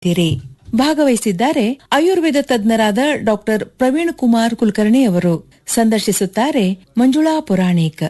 ಭಾಗವಹಿಸಿದ್ದಾರೆ ಆಯುರ್ವೇದ ತಜ್ಞರಾದ ಡಾಕ್ಟರ್ ಪ್ರವೀಣ್ ಕುಮಾರ್ ಕುಲಕರ್ಣಿ ಅವರು. ಸಂದರ್ಶಿಸುತ್ತಾರೆ ಮಂಜುಳಾ ಪುರಾಣಿಕ್.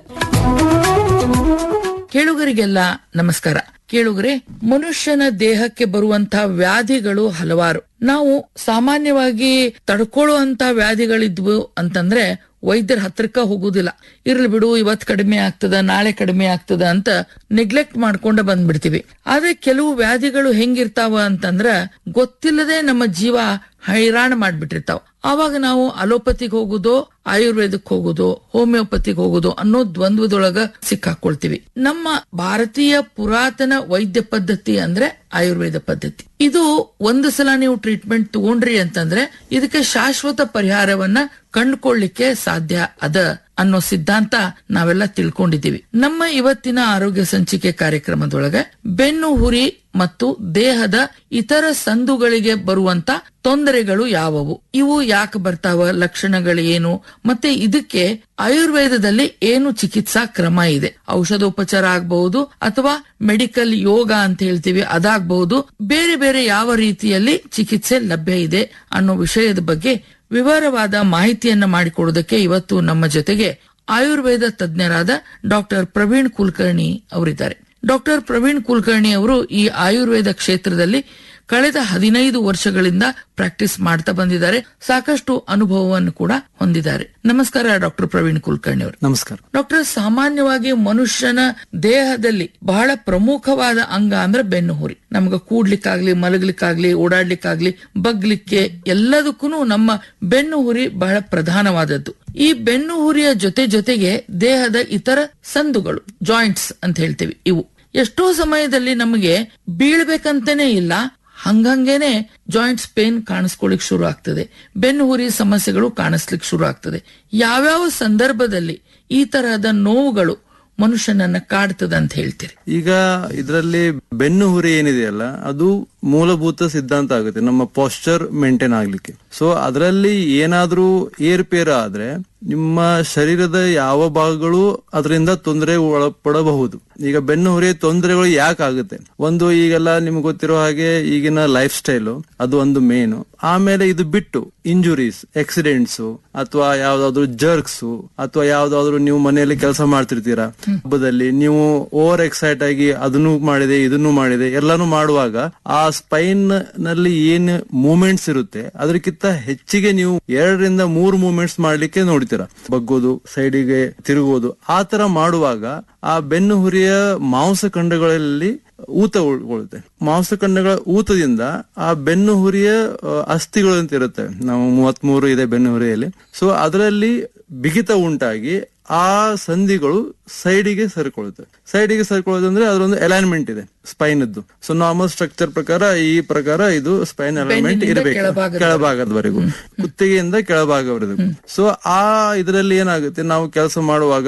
ಕೇಳುಗರಿಗೆಲ್ಲ ನಮಸ್ಕಾರ. ಕೇಳುಗರೆ, ಮನುಷ್ಯನ ದೇಹಕ್ಕೆ ಬರುವಂತಹ ವ್ಯಾಧಿಗಳು ಹಲವಾರು. ನಾವು ಸಾಮಾನ್ಯವಾಗಿ ತಡ್ಕೊಳ್ಳುವಂತ ವ್ಯಾಧಿಗಳಿದ್ವು ಅಂತಂದ್ರೆ ವೈದ್ಯರ ಹತ್ರಕ್ಕ ಹೋಗುದಿಲ್ಲ. ಇರ್ಲಿ ಬಿಡು, ಇವತ್ ಕಡಿಮೆ ಆಗ್ತದ, ನಾಳೆ ಕಡಿಮೆ ಆಗ್ತದ ಅಂತ ನೆಗ್ಲೆಕ್ಟ್ ಮಾಡ್ಕೊಂಡ ಬಂದ್ಬಿಡ್ತೀವಿ. ಆದ್ರೆ ಕೆಲವು ವ್ಯಾಧಿಗಳು ಹೆಂಗಿರ್ತಾವ ಅಂತಂದ್ರ ಗೊತ್ತಿಲ್ಲದೆ ನಮ್ಮ ಜೀವ ಹೈರಾಣ ಮಾಡ್ಬಿಟ್ಟಿರ್ತಾವ. ಆವಾಗ ನಾವು ಅಲೋಪತಿಗೆ ಹೋಗುದೋ, ಆಯುರ್ವೇದಕ್ಕೆ ಹೋಗುದೋ, ಹೋಮಿಯೋಪತಿಗೆ ಹೋಗುದೋ ಅನ್ನೋ ದ್ವಂದ್ವದೊಳಗ ಸಿಕ್ಕಾಕೊಳ್ತೀವಿ. ನಮ್ಮ ಭಾರತೀಯ ಪುರಾತನ ವೈದ್ಯ ಪದ್ಧತಿ ಅಂದ್ರೆ ಆಯುರ್ವೇದ ಪದ್ಧತಿ. ಇದು ಒಂದು ಸಲ ನೀವು ಟ್ರೀಟ್ಮೆಂಟ್ ತಗೊಂಡ್ರಿ ಅಂತಂದ್ರೆ ಇದಕ್ಕೆ ಶಾಶ್ವತ ಪರಿಹಾರವನ್ನ ಕಂಡುಕೊಳ್ಳಿಕ್ಕೆ ಸಾಧ್ಯ ಅದ ಅನ್ನೋ ಸಿದ್ಧಾಂತ ನಾವೆಲ್ಲ ತಿಳ್ಕೊಂಡಿದ್ದೀವಿ. ನಮ್ಮ ಇವತ್ತಿನ ಆರೋಗ್ಯ ಸಂಚಿಕೆ ಕಾರ್ಯಕ್ರಮದೊಳಗೆ ಬೆನ್ನು ಹುರಿ ಮತ್ತು ದೇಹದ ಇತರ ಸಂದುಗಳಿಗೆ ಬರುವಂತ ತೊಂದರೆಗಳು ಯಾವುವು, ಇವು ಯಾಕೆ ಬರ್ತಾವ, ಲಕ್ಷಣಗಳು ಏನು, ಮತ್ತೆ ಇದಕ್ಕೆ ಆಯುರ್ವೇದದಲ್ಲಿ ಏನು ಚಿಕಿತ್ಸಾ ಕ್ರಮ ಇದೆ. ಔಷಧೋಪಚಾರ ಆಗಬಹುದು ಅಥವಾ ಮೆಡಿಕಲ್ ಯೋಗ ಅಂತ ಹೇಳ್ತೀವಿ, ಅದಾಗಬಹುದು. ಬೇರೆ ಬೇರೆ ಯಾವ ರೀತಿಯಲ್ಲಿ ಚಿಕಿತ್ಸೆ ಲಭ್ಯ ಇದೆ ಅನ್ನೋ ವಿಷಯದ ಬಗ್ಗೆ ವಿವರವಾದ ಮಾಹಿತಿಯನ್ನ ಮಾಡಿಕೊಡೋದಕ್ಕೆ ಇವತ್ತು ನಮ್ಮ ಜೊತೆಗೆ ಆಯುರ್ವೇದ ತಜ್ಞರಾದ ಡಾಕ್ಟರ್ ಪ್ರವೀಣ್ ಕುಲಕರ್ಣಿ ಅವರಿದ್ದಾರೆ. ಡಾಕ್ಟರ್ ಪ್ರವೀಣ್ ಕುಲಕರ್ಣಿ ಅವರು ಈ ಆಯುರ್ವೇದ ಕ್ಷೇತ್ರದಲ್ಲಿ ಕಳೆದ 15 ವರ್ಷಗಳಿಂದ ಪ್ರಾಕ್ಟೀಸ್ ಮಾಡ್ತಾ ಬಂದಿದ್ದಾರೆ. ಸಾಕಷ್ಟು ಅನುಭವವನ್ನು ಕೂಡ ಹೊಂದಿದ್ದಾರೆ. ನಮಸ್ಕಾರ ಡಾಕ್ಟರ್ ಪ್ರವೀಣ್ ಕುಲಕರ್ಣಿ ಅವರು. ನಮಸ್ಕಾರ ಡಾಕ್ಟರ್, ಸಾಮಾನ್ಯವಾಗಿ ಮನುಷ್ಯನ ದೇಹದಲ್ಲಿ ಬಹಳ ಪ್ರಮುಖವಾದ ಅಂಗ ಅಂದ್ರೆ ಬೆನ್ನು ಹುರಿ. ನಮ್ಗ ಕೂಡ್ಲಿಕ್ಕಾಗ್ಲಿ, ಮಲಗ್ಲಿಕ್ಕಾಗ್ಲಿ, ಓಡಾಡ್ಲಿಕ್ಕಾಗ್ಲಿ, ಬಗ್ಲಿಕ್ಕೆ ಎಲ್ಲದಕ್ಕೂ ನಮ್ಮ ಬೆನ್ನು ಹುರಿ ಬಹಳ ಪ್ರಧಾನವಾದದ್ದು. ಈ ಬೆನ್ನು ಹುರಿಯ ಜೊತೆಗೆ ದೇಹದ ಇತರ ಸಂದುಗಳು, ಜಾಯಿಂಟ್ಸ್ ಅಂತ ಹೇಳ್ತೀವಿ, ಇವು ಎಷ್ಟೋ ಸಮಯದಲ್ಲಿ ನಮಗೆ ಬೀಳ್ಬೇಕಂತಾನೆ ಇಲ್ಲ, ಹಂಗಂಗೇನೆ ಜಾಯಿಂಟ್ಸ್ ಪೇನ್ ಕಾಣಿಸ್ಕೊಳ್ಳಿಕ್ ಶುರು ಆಗ್ತದೆ, ಬೆನ್ನು ಹುರಿ ಸಮಸ್ಯೆಗಳು ಕಾಣಿಸ್ಲಿಕ್ಕೆ ಶುರು ಆಗ್ತದೆ. ಯಾವ್ಯಾವ ಸಂದರ್ಭದಲ್ಲಿ ಈ ತರಹದ ನೋವುಗಳು ಮನುಷ್ಯನನ್ನ ಕಾಡ್ತದ ಅಂತ ಹೇಳ್ತೀರಿ? ಈಗ ಇದರಲ್ಲಿ ಬೆನ್ನು ಹುರಿ ಏನಿದೆಯಲ್ಲ, ಅದು ಮೂಲಭೂತ ಸಿದ್ಧಾಂತ ಆಗುತ್ತೆ ನಮ್ಮ ಪಾಸ್ಚರ್ ಮೇಂಟೈನ್ ಆಗ್ಲಿಕ್ಕೆ. ಸೊ ಅದರಲ್ಲಿ ಏನಾದ್ರೂ ಏರ್ಪೇರ ಆದ್ರೆ ನಿಮ್ಮ ಶರೀರದ ಯಾವ ಭಾಗಗಳು ಅದರಿಂದ ತೊಂದರೆ ಒಳಪಡಬಹುದು. ಈಗ ಬೆನ್ನು ಹುರಿಯ ತೊಂದರೆಗಳು ಯಾಕೆ ಆಗುತ್ತೆ? ಒಂದು, ಈಗೆಲ್ಲ ನಿಮ್ಗೆ ಗೊತ್ತಿರೋ ಹಾಗೆ ಈಗಿನ ಲೈಫ್ ಸ್ಟೈಲು ಅದು ಒಂದು ಮೇನ್. ಆಮೇಲೆ ಇದು ಬಿಟ್ಟು ಇಂಜುರೀಸ್, ಆಕ್ಸಿಡೆಂಟ್ಸ್, ಅಥವಾ ಯಾವ್ದಾದ್ರು ಜರ್ಕ್ಸ್, ಅಥವಾ ಯಾವ್ದಾದ್ರು ನೀವು ಮನೆಯಲ್ಲಿ ಕೆಲಸ ಮಾಡ್ತಿರ್ತೀರಾ, ಹಬ್ಬದಲ್ಲಿ ನೀವು ಓವರ್ ಎಕ್ಸೈಟ್ ಆಗಿ ಅದನ್ನು ಮಾಡಿದೆ ಇದನ್ನು ಮಾಡಿದೆ ಎಲ್ಲಾನು ಮಾಡುವಾಗ ಆ ಸ್ಪೈನ್ ನಲ್ಲಿ ಏನ್ ಮೂವ್ಮೆಂಟ್ಸ್ ಇರುತ್ತೆ ಅದಕ್ಕಿಂತ ಹೆಚ್ಚಿಗೆ ನೀವು 2ರಿಂದ 3 ಮೂವ್ಮೆಂಟ್ಸ್ ಮಾಡ್ಲಿಕ್ಕೆ ನೋಡ್ತೀರಾ. ಬಗ್ಗೋದು, ಸೈಡಿಗೆ ತಿರುಗೋದು, ಆ ತರ ಮಾಡುವಾಗ ಆ ಬೆನ್ನು ಹುರಿಯ ಮಾಂಸಖಂಡಗಳಲ್ಲಿ ಊತ ಉಳ್ಕೊಳ್ಳುತ್ತೆ. ಮಾಂಸಖಂಡಗಳ ಊತದಿಂದ ಆ ಬೆನ್ನು ಹುರಿಯ ಅಸ್ಥಿಗಳು ಅಂತ ಇರುತ್ತೆ, ನಾವು 33 ಇದೆ ಬೆನ್ನು ಹುರಿಯಲ್ಲಿ. ಸೊ ಅದರಲ್ಲಿ ಬಿಗಿತ ಉಂಟಾಗಿ ಆ ಸಂಧಿಗಳು ಸೈಡಿಗೆ ಸರ್ಕೊಳ್ಳುತ್ತೆ. ಸೈಡಿಗೆ ಸರ್ಕೊಳ್ಳೋದಂದ್ರೆ ಅದರೊಂದು ಅಲೈನ್ಮೆಂಟ್ ಇದೆ ಸ್ಪೈನ್ ಇದ್ದು. ಸೊ ನಾರ್ಮಲ್ ಸ್ಟ್ರಕ್ಚರ್ ಪ್ರಕಾರ ಇದು ಸ್ಪೈನ್ ಅಲೈನ್ಮೆಂಟ್ ಇರಬೇಕು ಕೆಳಭಾಗದವರೆಗೂ, ಕುತ್ತಿಗೆಯಿಂದ ಕೆಳಭಾಗವರೆಗೂ. ಸೊ ಆ ಇದರಲ್ಲಿ ಏನಾಗುತ್ತೆ, ನಾವು ಕೆಲಸ ಮಾಡುವಾಗ,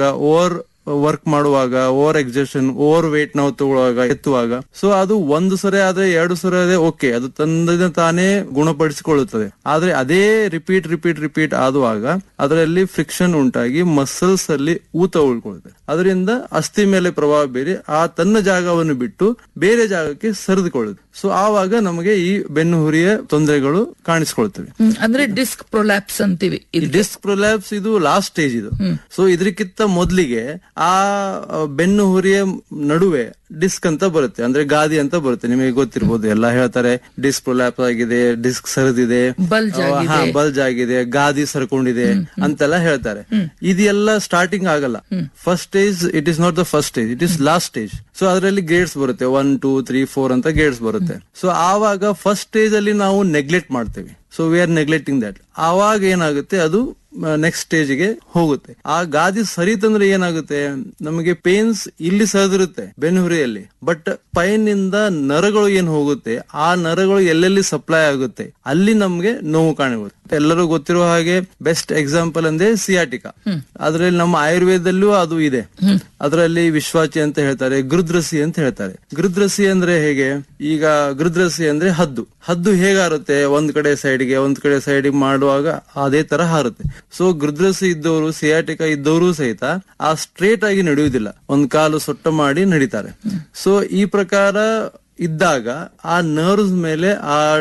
ವರ್ಕ್ ಮಾಡುವಾಗ, ಓವರ್ ಎಕ್ಸರ್ಷನ್, ಓವರ್ ವೇಟ್ ನಾವು ತಗೊಳ್ಳುವಾಗ, ಎತ್ತುವಾಗ, ಸೊ ಅದು 1 ಸರಿ ಆದ್ರೆ 2 ಸರಿ ಆದ್ರೆ ಓಕೆ, ಅದು ತಂದ ತಾನೇ ಗುಣಪಡಿಸಿಕೊಳ್ಳುತ್ತದೆ. ಆದ್ರೆ ಅದೇ ರಿಪೀಟ್ ಆದುವಾಗ ಅದರಲ್ಲಿ ಫ್ರಿಕ್ಷನ್ ಉಂಟಾಗಿ ಮಸಲ್ಸ್ ಅಲ್ಲಿ ಊತ ಉಳ್ಕೊಳ್ಳುತ್ತೆ. ಅದರಿಂದ ಅಸ್ಥಿ ಮೇಲೆ ಪ್ರಭಾವ ಬೀರಿ ಆ ತನ್ನ ಜಾಗವನ್ನು ಬಿಟ್ಟು ಬೇರೆ ಜಾಗಕ್ಕೆ ಸರಿದುಕೊಳ್ಳುತ್ತೆ. ಸೊ ಆವಾಗ ನಮಗೆ ಈ ಬೆನ್ನು ಹುರಿಯ ತೊಂದರೆಗಳು ಕಾಣಿಸ್ಕೊಳ್ತವೆ. ಅಂದ್ರೆ ಡಿಸ್ಕ್ ಪ್ರೊಲ್ಯಾಪ್ಸ್ ಅಂತೀವಿ. ಡಿಸ್ಕ್ ಪ್ರೊಲ್ಯಾಪ್ಸ್ ಇದು ಲಾಸ್ಟ್ ಸ್ಟೇಜ್ ಇದು. ಸೊ ಇದಕ್ಕಿಂತ ಮೊದಲಿಗೆ ಆ ಬೆನ್ನು ಹುರಿಯ ನಡುವೆ ಡಿಸ್ಕ್ ಅಂತ ಬರುತ್ತೆ, ಅಂದ್ರೆ ಗಾದಿ ಅಂತ ಬರುತ್ತೆ. ನಿಮಗೆ ಗೊತ್ತಿರ್ಬೋದು, ಎಲ್ಲ ಹೇಳ್ತಾರೆ ಡಿಸ್ಕ್ ಪ್ರೊಲ್ಯಾಪ್ಸ್ ಆಗಿದೆ, ಡಿಸ್ಕ್ ಸರಿದಿದೆ, ಬಲ್ಜ್ ಆಗಿದೆ, ಗಾದಿ ಸರ್ಕೊಂಡಿದೆ ಅಂತೆಲ್ಲ ಹೇಳ್ತಾರೆ. ಇದೆಲ್ಲ ಸ್ಟಾರ್ಟಿಂಗ್ ಆಗಲ್ಲ. First stage it is not the first stage, it is last stage. So ಅದರಲ್ಲಿ ಗೇಟ್ಸ್ ಬರುತ್ತೆ, 1, 2, 3, 4 ಅಂತ ಗೇಟ್ಸ್ ಬರುತ್ತೆ. ಸೊ ಆವಾಗ ಫಸ್ಟ್ ಸ್ಟೇಜ್ ಅಲ್ಲಿ ನಾವು ನೆಗ್ಲೆಕ್ಟ್ ಮಾಡ್ತೇವೆ. So we are neglecting that. ಆವಾಗ ಏನಾಗುತ್ತೆ, ಅದು ನೆಕ್ಸ್ಟ್ ಸ್ಟೇಜ್ಗೆ ಹೋಗುತ್ತೆ. ಆ ಗಾದಿ ಸರಿತಂದ್ರೆ ಏನಾಗುತ್ತೆ, ನಮಗೆ ಪೇನ್ಸ್ ಇಲ್ಲಿ ಸರಿದಿರುತ್ತೆ ಬೆನ್ನು ಹುರಿಯಲ್ಲಿ, ಬಟ್ ಸ್ಪೈನ್ ಇಂದ ನರಗಳು ಏನ್ ಹೋಗುತ್ತೆ, ಆ ನರಗಳು ಎಲ್ಲೆಲ್ಲಿ ಸಪ್ಲೈ ಆಗುತ್ತೆ ಅಲ್ಲಿ ನಮ್ಗೆ ನೋವು ಕಾಣುತ್ತೆ. ಎಲ್ಲರೂ ಗೊತ್ತಿರೋ ಹಾಗೆ ಬೆಸ್ಟ್ ಎಕ್ಸಾಂಪಲ್ ಅಂದ್ರೆ ಸಿಯಾಟಿಕಾ. ಅದ್ರಲ್ಲಿ ನಮ್ಮ ಆಯುರ್ವೇದದಲ್ಲೂ ಅದು ಇದೆ. ಅದರಲ್ಲಿ ವಿಶ್ವಾಚಿ ಅಂತ ಹೇಳ್ತಾರೆ, ಗೃದ್ರಸಿ ಅಂತ ಹೇಳ್ತಾರೆ. ಗೃದ್ರಸಿ ಅಂದ್ರೆ ಹೇಗೆ, ಈಗ ಗೃದ್ರಸಿ ಅಂದ್ರೆ ಹದ್ದು ಹೇಗಾರುತ್ತೆ, ಒಂದ್ ಕಡೆ ಸೈಡಿಗೆ ಮಾಡುವಾಗ ಅದೇ ತರ ಹಾರುತ್ತೆ. ಸೊ ಗೃದ್ರಸಿ ಇದ್ದವರು, ಸಿಯಾಟಿಕಾ ಇದ್ದವರು ಸಹಿತ ಆ ಸ್ಟ್ರೇಟ್ ಆಗಿ ನಡೆಯುವುದಿಲ್ಲ, ಒಂದ್ ಕಾಲು ಸೊಟ್ಟ ಮಾಡಿ ನಡೀತಾರೆ. ಸೊ ಈ ಪ್ರಕಾರ ಇದ್ದಾಗ ಆ ನರ್ವ್ಸ್ ಮೇಲೆ ಆ